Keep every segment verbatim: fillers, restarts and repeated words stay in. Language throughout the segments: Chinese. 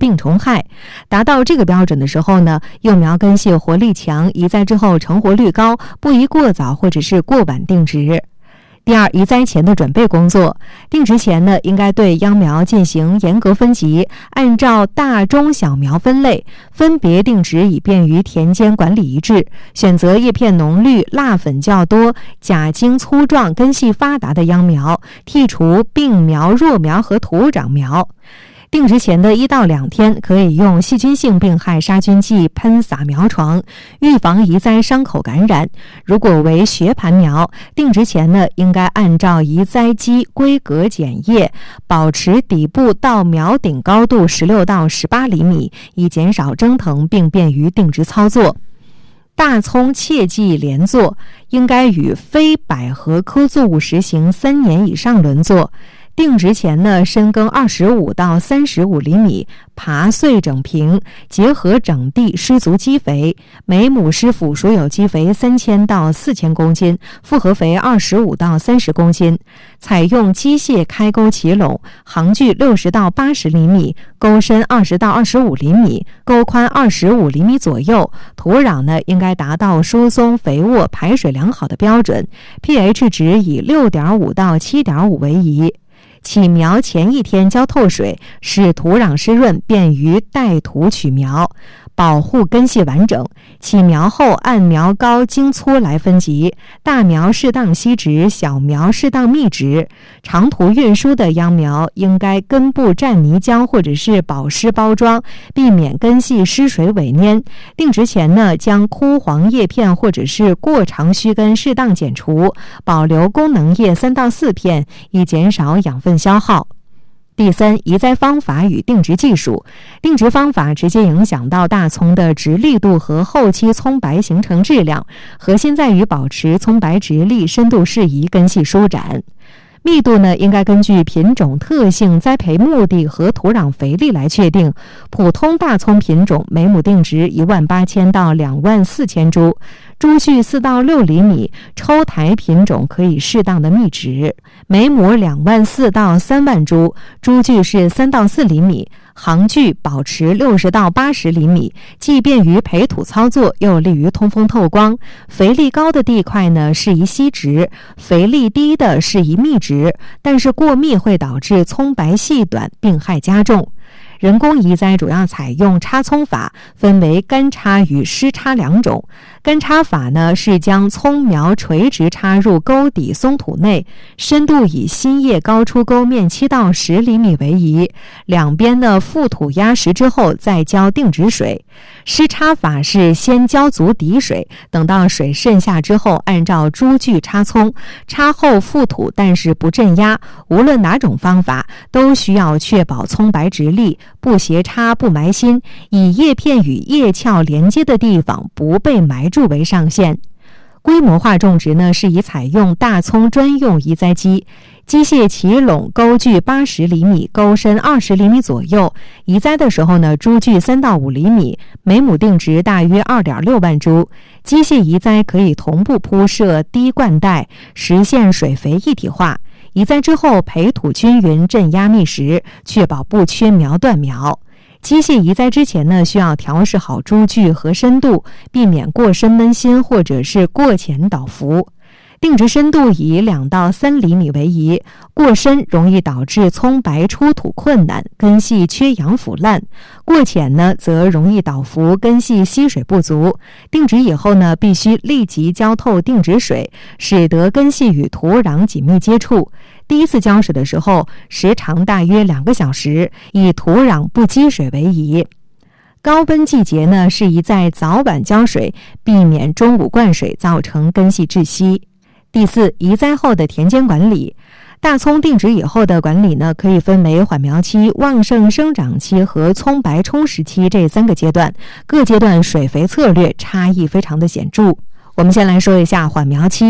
病虫害。达到这个标准的时候呢，幼苗根系活力强，移栽之后成活率高，不宜过早或者是过晚定植。第二，移栽前的准备工作。定植前呢，应该对秧苗进行严格分级，按照大中小苗分类，分别定植，以便于田间管理一致。选择叶片浓绿、蜡粉较多、假茎粗壮、根系发达的秧苗，剔除病苗、弱苗和土长苗。定植前的一到两天，可以用细菌性病害杀菌剂喷洒苗床，预防移栽伤口感染。如果为学盘苗，定植前呢，应该按照移栽基规格剪叶，保持底部到苗顶高度十六到十八厘米，以减少蒸腾并便于定植操作。大葱切忌连作，应该与非百合科作物实行三年以上轮作。定植前呢，深耕二十五到三十五厘米，耙碎整平，结合整地施足基肥，每亩施腐熟有机肥三千到四千公斤，复合肥二十五到三十公斤。采用机械开沟起垄，行距六十到八十厘米，沟深二十到二十五厘米，沟宽二十五厘米左右。土壤呢，应该达到疏松、肥沃、排水良好的标准 ，pH 值以 六点五 到 七点五 为宜。起苗前一天浇透水，使土壤湿润，便于带土取苗，保护根系完整。起苗后按苗高茎粗来分级，大苗适当稀植，小苗适当密植。长途运输的秧苗应该根部蘸泥浆或者是保湿包装，避免根系失水萎蔫。定植前呢，将枯黄叶片或者是过长须根适当剪除，保留功能叶三到四片，以减少养分消耗。第三，移栽方法与定植技术。定植方法直接影响到大葱的直立度和后期葱白形成质量，核心在于保持葱白直立、深度适宜、根系舒展。密度呢，应该根据品种特性、栽培目的和土壤肥力来确定。普通大葱品种每亩定植一万八千到两万四千株，株距四到六厘米。抽台品种可以适当的密植，每亩两万四到三万株，株距是三到四厘米，行距保持六十到八十厘米，既便于培土操作，又利于通风透光。肥力高的地块呢，适宜稀植；肥力低的适宜密植，但是过密会导致葱白细短，病害加重。人工移栽主要采用插葱法，分为干插与湿插两种。干插法呢，是将葱苗垂直插入沟底松土内，深度以新叶高出沟面七到十厘米为宜，两边呢覆土压实之后再浇定植水。湿插法是先浇足底水，等到水渗下之后，按照株距插葱，插后覆土，但是不镇压。无论哪种方法，都需要确保葱白直立，不斜插不埋心，以叶片与叶鞘连接的地方不被埋住为上限。规模化种植呢，是以采用大葱专用移栽机，机械起垄，沟距八十厘米，沟深二十厘米左右。移栽的时候呢，株距三到五厘米，每亩定植大约二点六万株。机械移栽可以同步铺设滴灌带，实现水肥一体化。移栽之后，培土均匀，镇压密实，确保不缺苗断苗。机械移栽之前呢，需要调试好株距和深度，避免过深闷心或者是过浅倒伏。定植深度以两到三厘米为宜，过深容易导致葱白出土困难，根系缺氧腐烂；过浅呢，则容易倒伏，根系吸水不足。定植以后呢，必须立即浇透定植水，使得根系与土壤紧密接触。第一次浇水的时候，时长大约两个小时，以土壤不积水为宜。高温季节呢，适宜在早晚浇水，避免中午灌水造成根系窒息。第四，移栽后的田间管理。大葱定植以后的管理呢，可以分为缓苗期、旺盛生长期和葱白充实期这三个阶段，各阶段水肥策略差异非常的显著。我们先来说一下缓苗期。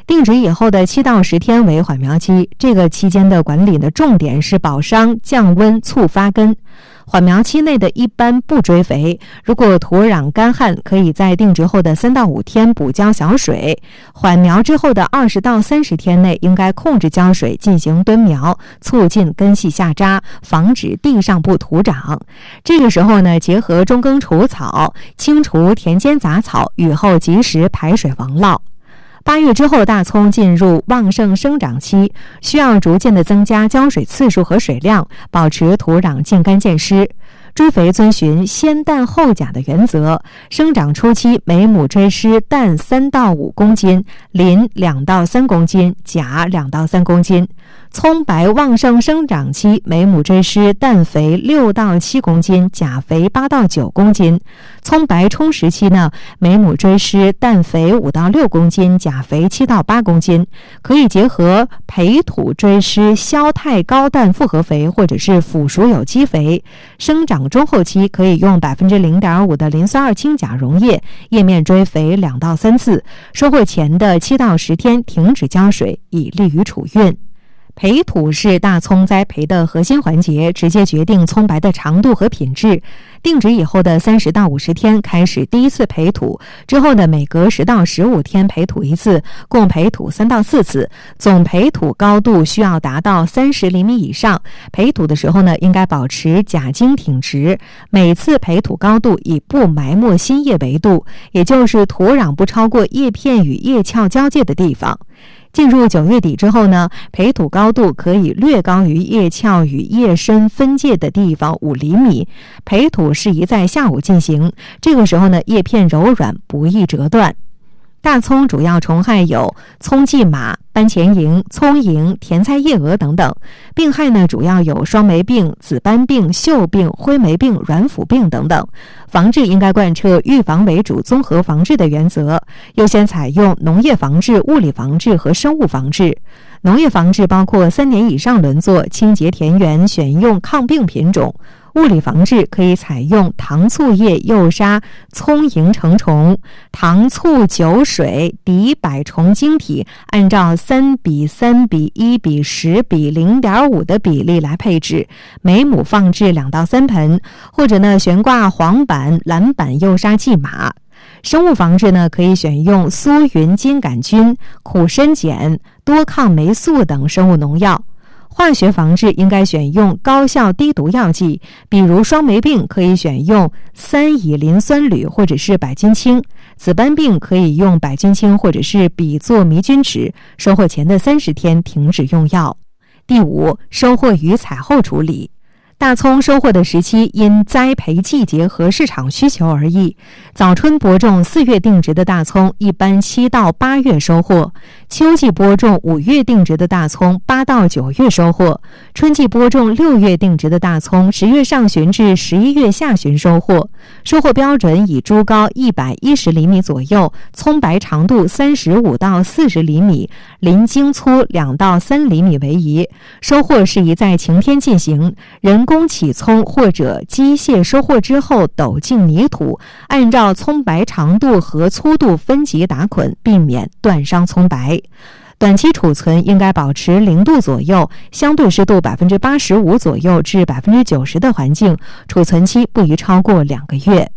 定植以后的七到十天为缓苗期，这个期间的管理的重点是保墒、降温、促发根。缓苗期内的一般不追肥，如果土壤干旱，可以在定植后的三到五天补浇小水。缓苗之后的二十到三十天内，应该控制浇水，进行蹲苗，促进根系下扎，防止地上部土长。这个时候呢，结合中耕除草，清除田间杂草，雨后及时排水防涝。八月之后，大葱进入旺盛生长期，需要逐渐的增加浇水次数和水量，保持土壤渐干渐湿。追肥遵循先氮后钾的原则，生长初期每亩追施氮三到五公斤，磷两到三公斤，钾两到三公斤。葱白旺盛生长期每亩追施氮肥六到七公斤，钾肥八到九公斤。葱白充实期呢，每亩追施氮肥五到六公斤，钾肥七到八公斤。可以结合培土追施硝肽高氮复合肥或者是腐熟有机肥。生长中后期可以用百分之零点五的磷酸二氢钾溶液，叶面追肥两到三次。收获前的七到十天停止浇水，以利于储运。培土是大葱栽培的核心环节，直接决定葱白的长度和品质。定植以后的三十到五十天开始第一次培土，之后的每隔十到十五天培土一次，共培土三到四次。总培土高度需要达到三十厘米以上。培土的时候呢，应该保持假茎挺直。每次培土高度以不埋没新叶为度，也就是土壤不超过叶片与叶鞘交界的地方。进入九月底之后呢，培土高度可以略高于叶鞘与叶身分界的地方五厘米。培土适宜在下午进行，这个时候呢，叶片柔软，不易折断。大葱主要虫害有葱蓟马、斑钱蝇、葱蝇、甜菜叶蛾等等。病害呢，主要有双霉病、紫斑病、锈病、灰霉病、软腐病等等。防治应该贯彻预防为主、综合防治的原则，优先采用农业防治、物理防治和生物防治。农业防治包括三年以上轮作，清洁田园，选用抗病品种。物理防治可以采用糖醋液诱杀葱蝇成虫，糖醋酒水敌百虫晶体，按照三比三比一比十比零点五的比例来配置，每亩放置两到三盆，或者呢悬挂黄板、蓝板诱杀蓟马。生物防治呢，可以选用苏云金杆菌、苦参碱、多抗霉素等生物农药。化学防治应该选用高效低毒药剂，比如双霉病可以选用三乙磷酸铝或者是百金清，紫斑病可以用百金清或者是吡唑迷菌酯。收获前的三十天停止用药。第五，收获与采后处理。大葱收获的时期因栽培季节和市场需求而异。早春播种四月定植的大葱，一般七到八月收获；秋季播种五月定植的大葱，八到九月收获；春季播种六月定植的大葱，十月上旬至十一月下旬收获。收获标准以株高一百一十厘米左右，葱白长度三十五到四十厘米，鳞茎粗两到三厘米为宜。收获适宜在晴天进行，人工起葱或者机械收获之后抖进泥土，按照葱白长度和粗度分级打捆，避免断伤葱白。短期储存应该保持零度左右，相对湿度百分之八十五左右至百分之九十的环境，储存期不宜超过两个月。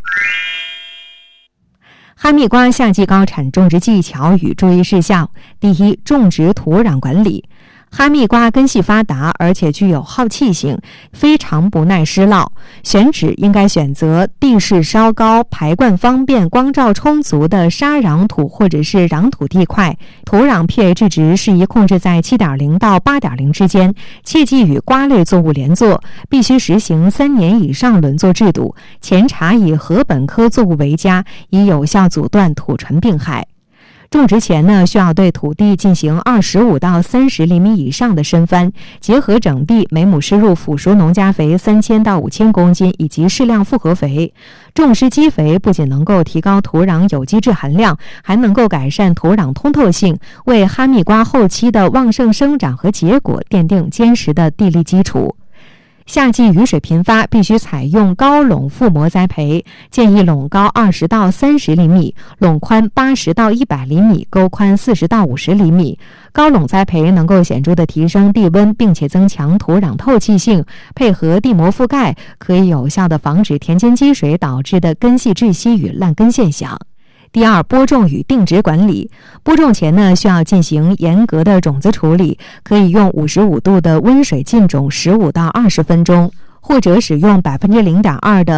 哈密瓜夏季高产种植技巧与注意事项：第一，种植土壤管理。哈密瓜根系发达，而且具有耗气性，非常不耐湿涝。选址应该选择地势稍高、排灌方便、光照充足的沙壤土或者是壤土地块。土壤 pH 值适宜控制在 七点零 到 八点零 之间，切忌与瓜类作物连作，必须实行三年以上轮作制度。前查以禾本科作物为佳，以有效阻断土传病害。种植前呢，需要对土地进行二十五到三十厘米以上的深翻，结合整地，每亩施入腐熟农家肥三千到五千公斤以及适量复合肥。种施基肥不仅能够提高土壤有机质含量，还能够改善土壤通透性，为哈密瓜后期的旺盛生长和结果奠定坚实的地力基础。 夏季雨水频发，必须采用高垄覆膜栽培，建议垄高二十到三十厘米，垄宽八十到一百厘米，沟宽四十到五十厘米。高垄栽培能够显著地提升地温，并且增强土壤透气性，配合地膜覆盖，可以有效地防止田间积水导致的根系窒息与烂根现象。第二，播种与定植管理。播种前呢，需要进行严格的种子处理，可以用五十五度的温水浸种十五到二十分钟，或者使用百分之零点二的